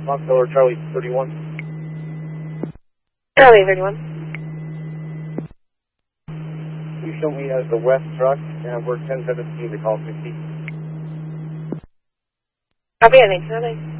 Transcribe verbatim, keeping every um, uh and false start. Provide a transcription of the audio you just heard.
Montpellier, Charlie thirty-one. Charlie thirty-one. Please show me as the west truck, and we're ten seventeen to call fifty. Copy, I think so.